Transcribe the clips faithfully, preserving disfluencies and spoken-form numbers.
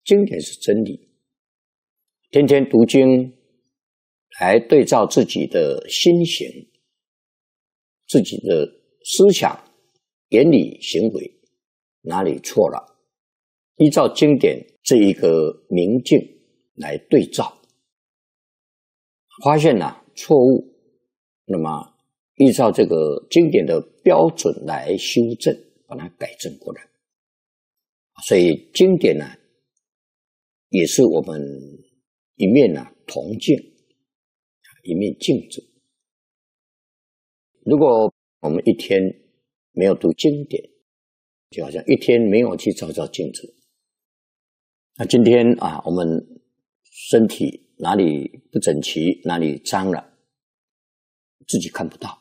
经典是真理。天天读经，来对照自己的心行、自己的思想、言语、行为，哪里错了，依照经典这一个明镜来对照，发现了、啊、错误，那么依照这个经典的标准来修正，把它改正过来。所以经典呢、啊，也是我们一面呢、啊、铜镜，一面镜子。如果我们一天没有读经典，就好像一天没有去照照镜子。那今天啊，我们身体哪里不整齐，哪里脏了，自己看不到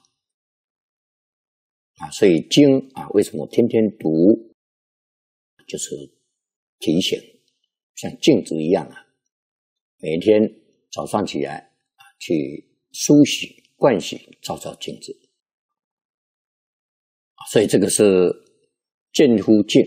啊。所以经啊，为什么天天读，就是提醒，像镜子一样啊，每天早上起来啊，去梳洗、盥洗，照照镜子。所以这个是见乎镜，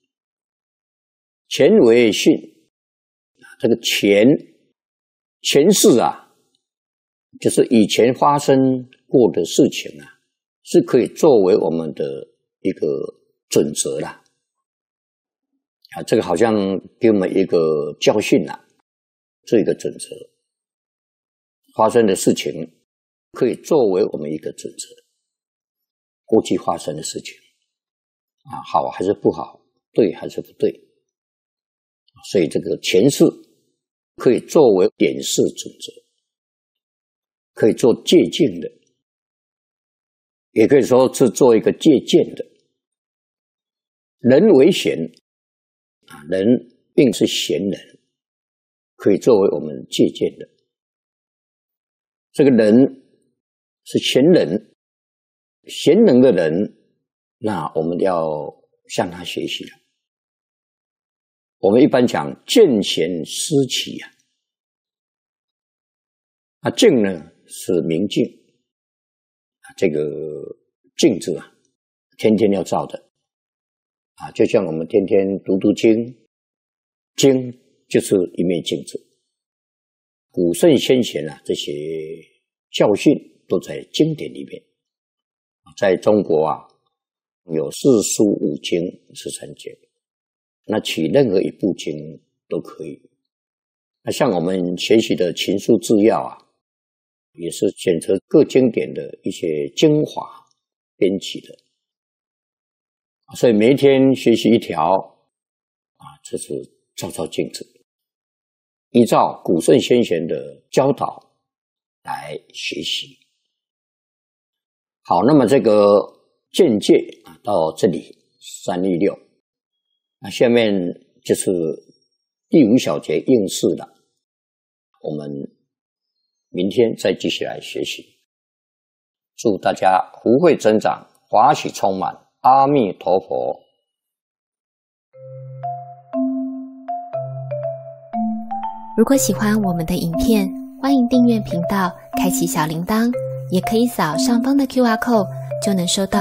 前为训。这个前前世啊，就是以前发生过的事情啊，是可以作为我们的一个准则啦。啊，这个好像给我们一个教训啦，这一个准则。发生的事情可以作为我们一个准则。过去发生的事情啊，好还是不好，对还是不对，所以这个前世可以作为点示准则，可以做借鉴的，也可以说是做一个借鉴的。人为贤啊，人并是贤人，可以作为我们借鉴的。这个人是贤人。贤能的人，那我们要向他学习了。我们一般讲见贤思齐啊，啊镜呢是明镜啊，这个镜子啊，天天要照的啊，就像我们天天读读经，经就是一面镜子。古圣先贤啊，这些教训都在经典里面。在中国啊，有四书五经十三节，那取任何一部经都可以。那像我们学习的群书治要啊，也是选择各经典的一些精华编辑的，所以每一天学习一条啊，这是照照镜子，依照古圣先贤的教导来学习。好，那么这个见解啊，到这里三一六，那下面就是第五小节应试了，我们明天再继续来学习。祝大家福慧增长，法喜充满，阿弥陀佛。 如果喜欢我们的影片，欢迎订阅频道，开启小铃铛。也可以扫上方的 Q R code， 就能收到